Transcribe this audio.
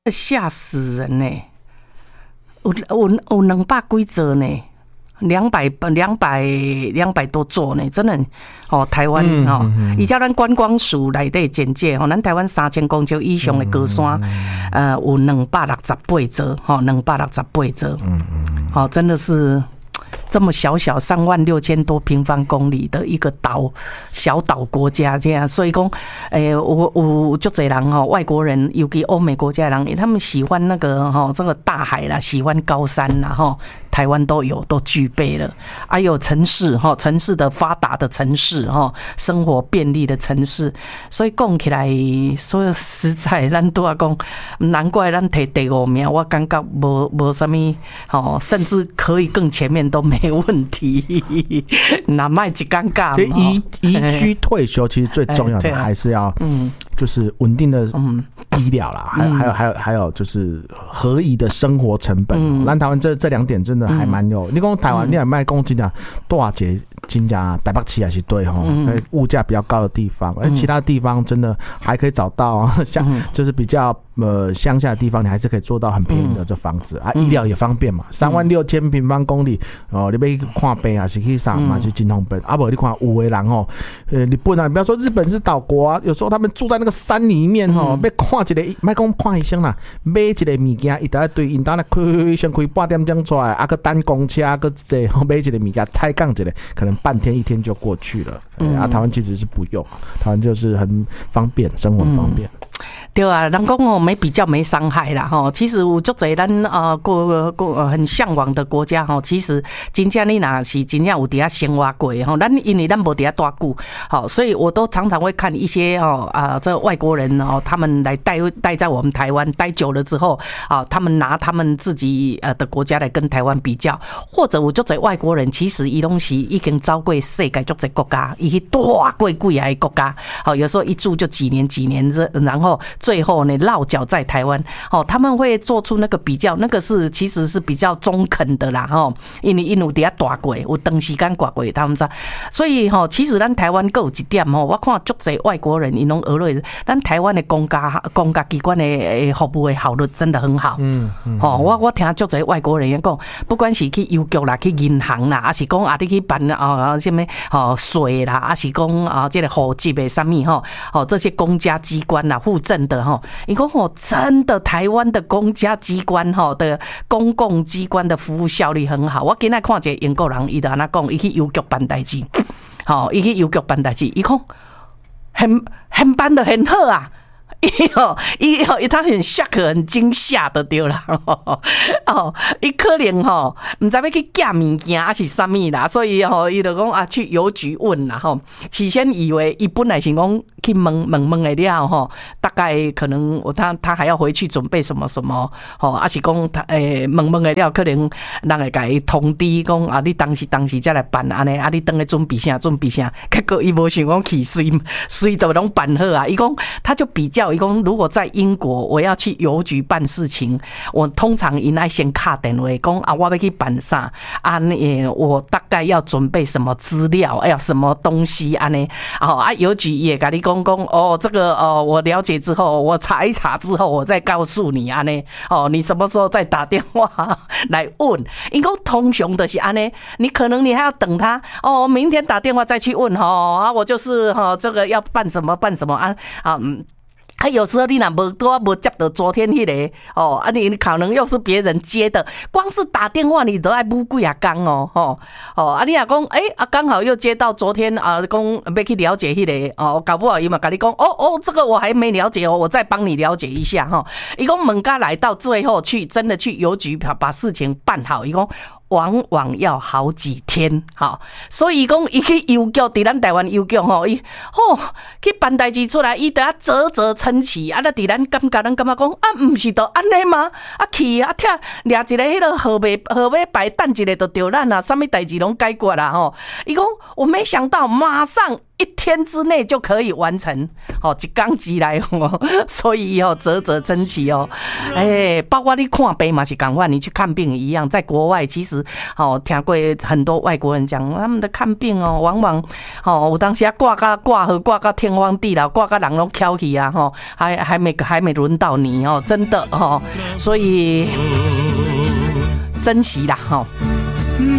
吓死人呢！有200几座呢，200多座呢，真的哦，台湾哦，依照咱观光署内底简介吼，咱台湾3000公尺以上的高山，有268座，吼，268座，好，真的是。这么小36000多平方公里的一个小岛国家这样，所以讲，我很多人哈，外国人，尤其欧美国家的人，他们喜欢那个哈这个大海啦，喜欢高山啦哈，台湾都具备了，还有城市哈，城市的发达的城市哈，生活便利的城市，所以讲起来，所以实在咱都要讲，难怪咱摕第5名，我感觉无什么哦，甚至可以更前面都没问题。哪卖一尴尬？ 宜居退休其实最重要的还是要就是稳定的医疗啦，还有就是合宜的生活成本。咱台湾这2点真的还蛮有。你讲台湾，你也卖讲真的多少节？真正台北市也是对吼，物价比较高的地方，而其他地方真的还可以找到像就是比较乡下的地方，你还是可以做到很便宜的这房子啊，医疗也方便嘛，36000平方公里哦，你要看病还是去啥嘛，是真方便。啊不，你看有的人哦，日本啊，不要说日本是岛国啊，有时候他们住在那个山里面哦，要看一个，莫讲看医生啦，买一个物件，一大堆，因当先开8点钟出来，啊个等公车，个坐买一个物件，踩杠一个，可能半天1天就过去了。台湾其实是不用，台湾就是很方便，生活很方便。 对啊，人讲哦，没比较没伤害啦吼。其实有足侪咱很向往的国家吼，其实真正你若是真正有伫遐生活过吼，因为咱无伫遐大久，好，所以我都常常会看一些这外国人哦，他们来待在我们台湾待久了之后啊，他们拿他们自己的国家来跟台湾比较，或者有足侪外国人其实伊拢是已经走过世界足侪国家，伊去大过几个国家，好，有时候一住就几年，然后最后呢落脚在台湾，他们会做出那个比较，那个其实是比较中肯的啦，因为因有伫遐大过，有长时间过过，他们知，所以其实咱台湾还有一点我看足侪外国人因拢学落，咱台湾的公家机关的服务的效率真的很好。我听足侪外国人讲，不管是去邮局啦、去银行啦，还是讲你去办什么税啦，还是讲这个户籍的什么这些公家机关啦、户政的伊讲真的台湾的公家机关的公共机关的服务效率很好。我今仔看一个英国人，伊就安那讲，伊去邮局办代志，伊去邮局办代志，伊讲很办得很好啊。他很shock很惊吓的对啦，伊可能不知要去寄物件还是什么啦，所以伊就讲去邮局问啦起先以为伊本来是讲去问的了大概可能他还要回去准备什么什么还是讲问的了，可能人会甲伊通知讲你当时才来办安尼你等下准备啥，结果伊无想讲去随都拢办好啊，伊讲他就比较。伊讲如果在英国，我要去邮局办事情，我通常应该先打电话讲我要去办啥我大概要准备什么资料，要什么东西安尼邮局也跟你讲这个我了解之后，我查一查之后，我再告诉你安尼你什么时候再打电话来问？因讲通常的是安尼，你可能你还要等他明天打电话再去问我就是这个要办什么有时候你若无接到昨天迄个你可能又是别人接的，光是打电话你都要补几啊天你若讲刚好又接到昨天讲要去了解迄个搞不好伊嘛跟你讲这个我还没了解我再帮你了解一下伊讲问甲来到最后真的去邮局把事情办好，伊讲往往要好几天，所以讲伊去邮局，伫咱台湾邮局伊去办代志出来，伊得要啧称奇咱伫咱感觉讲不是都安尼吗？去听掠一个迄个号码牌等一个就对咱什么代志拢解决啦伊讲我没想到马上 1天之内就可以完成，一天之内所以啧啧称奇包括你看病嘛是同样，你去看病一样，在国外其实听过很多外国人讲，他们的看病往往有当时挂到天荒地老，挂到人都翘起啊还没轮到你真的所以珍惜啦